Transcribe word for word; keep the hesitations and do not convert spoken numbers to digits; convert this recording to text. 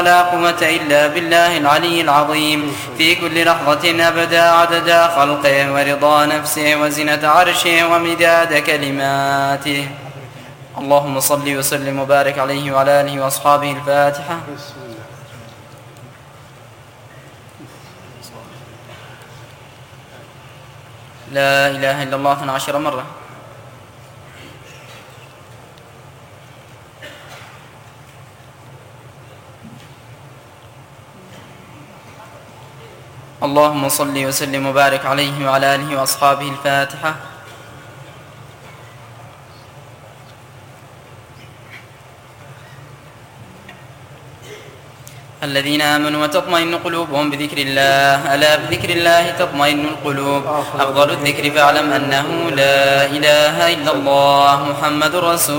ولا قوة إلا بالله العلي العظيم في كل لحظة أبدا عدد خلقه ورضا نفسه وزنة عرشه ومداد كلماته. اللهم صل وسلم وبارك عليه وعلى آله وأصحابه. الفاتحة. لا إله إلا الله اثنتا عشرة مرة. اللهم صل وسلم وبارك عليه وعلى آله وأصحابه. الفاتحة. الذين آمنوا وتطمئن قلوبهم بذكر الله. ألا بذكر الله تطمئن القلوب. أفضل الذكر فاعلم أنه لا إله إلا الله محمد رسول